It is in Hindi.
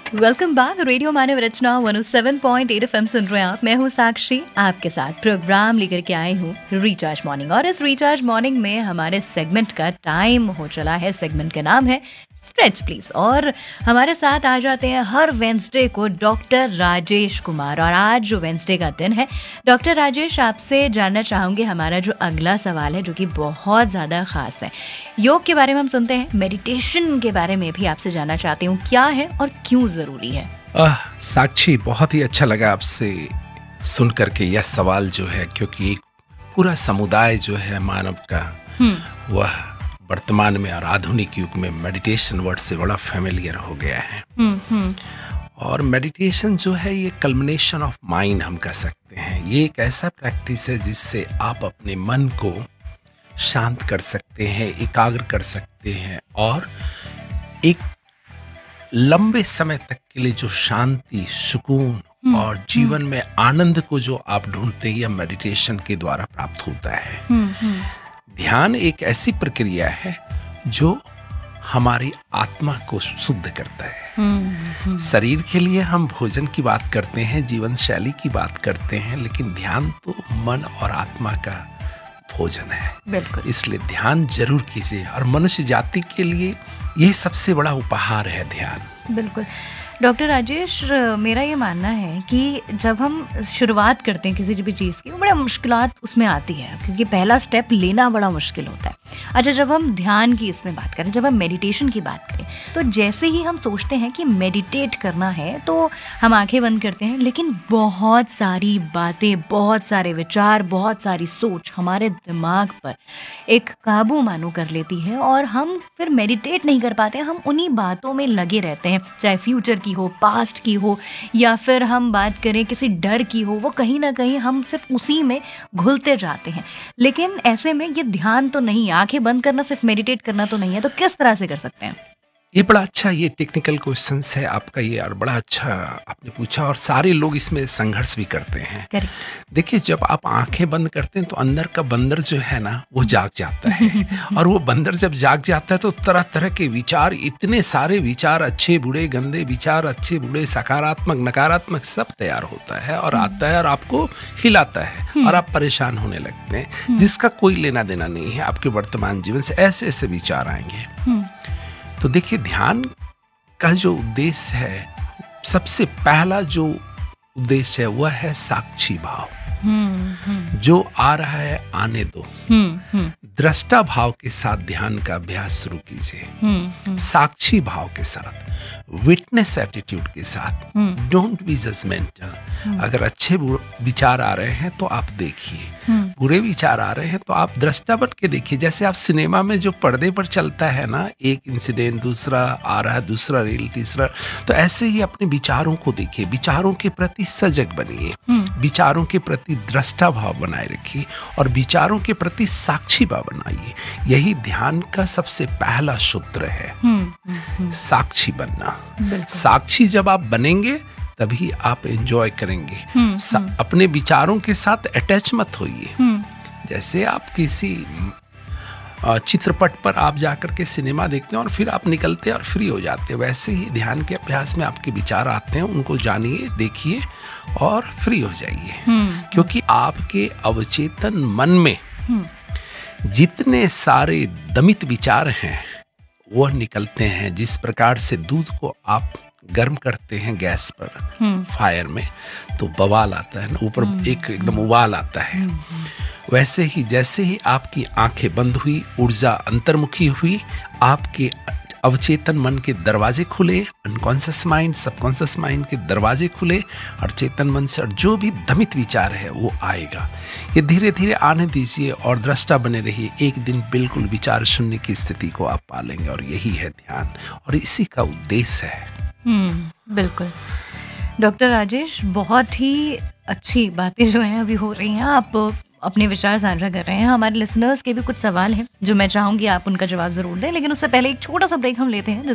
Welcome back. रेडियो मानव रचना 107.8 FM सुन रहे हैं आप। मैं हूँ साक्षी, आपके साथ प्रोग्राम लेकर के आई हूँ रिचार्ज मॉर्निंग। और इस रिचार्ज मॉर्निंग में हमारे सेगमेंट का टाइम हो चला है। सेगमेंट का नाम है स्ट्रेच प्लीज। और हमारे साथ आ जाते हैं हर वेंसडे को डॉक्टर राजेश कुमार। और आज जो वेंसडे का दिन है, डॉक्टर राजेश, आपसे जानना चाहूँगी हमारा जो अगला सवाल है, जो कि बहुत ज़्यादा खास है। योग के बारे में हम सुनते हैं, मेडिटेशन के बारे में भी आपसे जानना चाहती हूँ, क्या है और क्यों ज़रूरी है? साक्षी, बहुत ही अच्छा लगा आपसे सुन करके यह सवाल जो है, क्योंकि एक पूरा समुदाय जो है मानव का, वह वर्तमान में और आधुनिक युग में मेडिटेशन वर्ड से बड़ा फेमिलियर हो गया है। और मेडिटेशन जो है ये कल्मिनेशन ऑफ माइंड हम कह सकते हैं। ये एक ऐसा प्रैक्टिस है जिससे आप अपने मन को शांत कर सकते हैं, एकाग्र कर सकते हैं, और एक लंबे समय तक के लिए जो शांति, सुकून और जीवन में आनंद को जो आप ढूंढते हैं, यह मेडिटेशन के द्वारा प्राप्त होता है। ध्यान एक ऐसी प्रक्रिया है जो हमारी आत्मा को शुद्ध करता है। शरीर के लिए हम भोजन की बात करते हैं, जीवन शैली की बात करते हैं, लेकिन ध्यान तो मन और आत्मा का भोजन है। बिल्कुल। इसलिए ध्यान जरूर कीजिए, और मनुष्य जाति के लिए यही सबसे बड़ा उपहार है ध्यान। बिल्कुल। डॉक्टर राजेश, मेरा ये मानना है कि जब हम शुरुआत करते हैं किसी भी चीज़ की, बड़ा मुश्किलात उसमें आती है, क्योंकि पहला स्टेप लेना बड़ा मुश्किल होता है। अच्छा, जब हम ध्यान की इसमें बात करें, जब हम मेडिटेशन की बात करें, तो जैसे ही हम सोचते हैं कि मेडिटेट करना है, तो हम आंखें बंद करते हैं, लेकिन बहुत सारी बातें, बहुत सारे विचार, बहुत सारी सोच हमारे दिमाग पर एक काबू मानो कर लेती है, और हम फिर मेडिटेट नहीं कर पाते। हम उन्हीं बातों में लगे रहते हैं, चाहे फ्यूचर की हो, पास्ट की हो, या फिर हम बात करें किसी डर की हो, वो कहीं ना कहीं हम सिर्फ उसी में घुलते जाते हैं। लेकिन ऐसे में ये ध्यान तो नहीं है, आंखें बंद करना सिर्फ मेडिटेट करना तो नहीं है, तो किस तरह से कर सकते हैं? ये बड़ा अच्छा, ये टेक्निकल क्वेश्चंस है आपका ये, और बड़ा अच्छा आपने पूछा, और सारे लोग इसमें संघर्ष भी करते हैं। देखिए, जब आप आंखें बंद करते हैं तो अंदर का बंदर जो है ना, वो जाग जाता है। और वो बंदर जब जाग जाता है तो तरह तरह के विचार, इतने सारे विचार, अच्छे बुरे गंदे विचार, अच्छे बुरे सकारात्मक नकारात्मक, सब तैयार होता है और आता है और आपको हिलाता है, और आप परेशान होने लगते हैं, जिसका कोई लेना देना नहीं है आपके वर्तमान जीवन से। ऐसे ऐसे विचार आएंगे। तो देखिए, ध्यान का जो उद्देश्य है, सबसे पहला जो उद्देश्य है वह है साक्षी भाव। जो आ रहा है आने दो। दृष्टा भाव के साथ ध्यान का अभ्यास शुरू कीजिए। साक्षी भाव के साथ, विटनेस एटीट्यूड के साथ। Don't be judgemental. अगर अच्छे विचार आ रहे हैं तो आप देखिए, बुरे विचार आ रहे हैं तो आप दृष्टा बन के देखिए। जैसे आप सिनेमा में जो पर्दे पर चलता है ना, एक इंसिडेंट, दूसरा आ रहा है, दूसरा रील, तीसरा, तो ऐसे ही अपने विचारों को देखिए। विचारों के प्रति सजग बनिए, विचारों के प्रति दृष्टा भाव बनाए रखिए, और विचारों के प्रति साक्षी भाव बनाइए। यही ध्यान का सबसे पहला सूत्र है, साक्षी बनना। साक्षी जब आप बनेंगे तभी आप एंजॉय करेंगे। अपने विचारों के साथ अटैच मत होइए। जैसे आप किसी चित्रपट पर आप जाकर के सिनेमा देखते हैं और फिर आप निकलते हैं और फ्री हो जाते हैं, वैसे ही ध्यान के अभ्यास में आपके विचार आते हैं, उनको जानिए, देखिए और फ्री हो जाइए। क्योंकि आपके अवचेतन मन में जितने सारे दमित विचार हैं वह निकलते हैं। जिस प्रकार से दूध को आप गर्म करते हैं गैस पर, फायर में, तो बवाल आता है ना, ऊपर एक एकदम उबाल आता है, वैसे ही जैसे ही आपकी आंखें बंद हुई, ऊर्जा अंतर्मुखी हुई, आपके अवचेतन मन के दरवाजे खुले, अनकॉन्शियस माइंड, सबकॉन्शियस माइंड के दरवाजे खुले, और चेतन मन से और जो भी दमित विचार है वो आएगा। ये धीरे धीरे आने दीजिए और दृष्टा बने रहिए। एक दिन बिल्कुल विचार शून्य की स्थिति को आप पालेंगे, और यही है ध्यान, और इसी का उद्देश्य है। बिल्कुल। डॉक्टर राजेश, बहुत ही अच्छी बातें जो हैं अभी हो रही हैं, आप अपने विचार साझा कर रहे हैं। हमारे लिसनर्स के भी कुछ सवाल हैं जो मैं चाहूंगी आप उनका जवाब जरूर दें, लेकिन उससे पहले एक छोटा सा ब्रेक हम लेते हैं।